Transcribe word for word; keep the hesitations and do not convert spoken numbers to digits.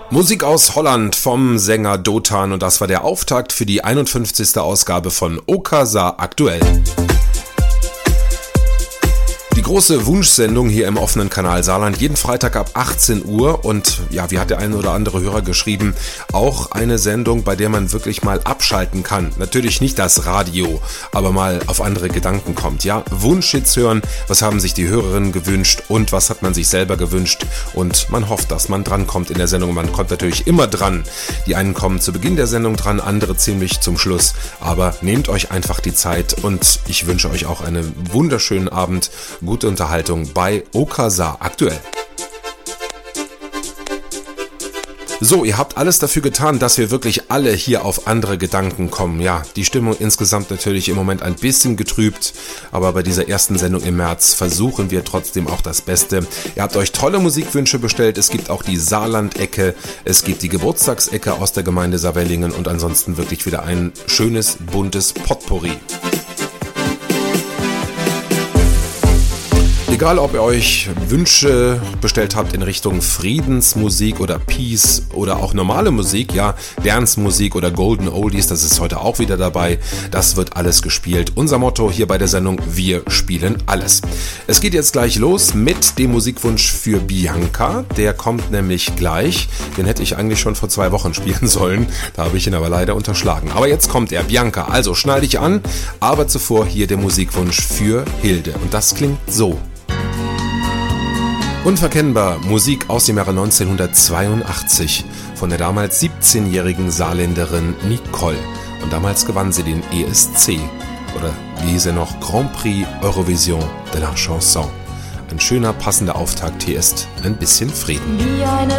Musik aus Holland vom Sänger Dotan und das war der Auftakt für die einundfünfzigste Ausgabe von Okasa aktuell. Die große Wunschsendung hier im offenen Kanal Saarland, jeden Freitag ab achtzehn Uhr und ja, wie hat der eine oder andere Hörer geschrieben, auch eine Sendung, bei der man wirklich mal abschalten kann. Natürlich nicht das Radio, aber mal auf andere Gedanken kommt. Ja, Wunschhits hören, was haben sich die Hörerinnen gewünscht und was hat man sich selber gewünscht und man hofft, dass man drankommt in der Sendung. Man kommt natürlich immer dran. Die einen kommen zu Beginn der Sendung dran, andere ziemlich zum Schluss, aber nehmt euch einfach die Zeit und ich wünsche euch auch einen wunderschönen Abend. Gute Unterhaltung bei Okasa aktuell. So, ihr habt alles dafür getan, dass wir wirklich alle hier auf andere Gedanken kommen. Ja, die Stimmung insgesamt natürlich im Moment ein bisschen getrübt, aber bei dieser ersten Sendung im März versuchen wir trotzdem auch das Beste. Ihr habt euch tolle Musikwünsche bestellt, es gibt auch die Saarland-Ecke, es gibt die Geburtstagsecke aus der Gemeinde Saarwellingen und ansonsten wirklich wieder ein schönes, buntes Potpourri. Egal, ob ihr euch Wünsche bestellt habt in Richtung Friedensmusik oder Peace oder auch normale Musik, ja, Dance-Musik oder Golden Oldies, das ist heute auch wieder dabei. Das wird alles gespielt. Unser Motto hier bei der Sendung, wir spielen alles. Es geht jetzt gleich los mit dem Musikwunsch für Bianca. Der kommt nämlich gleich. Den hätte ich eigentlich schon vor zwei Wochen spielen sollen. Da habe ich ihn aber leider unterschlagen. Aber jetzt kommt er, Bianca. Also schnall dich an. Aber zuvor hier der Musikwunsch für Hilde. Und das klingt so. Unverkennbar Musik aus dem Jahre neunzehnhundertzweiundachtzig von der damals siebzehnjährigen Saarländerin Nicole. Und damals gewann sie den E S C, oder wie hieß er noch, Grand Prix Eurovision de la Chanson. Ein schöner, passender Auftakt, hier ist ein bisschen Frieden.